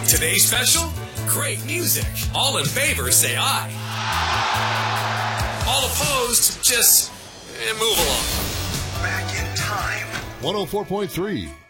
Today's special? Great music. All in favor, say aye. All opposed, just move along. Back in time. 104.3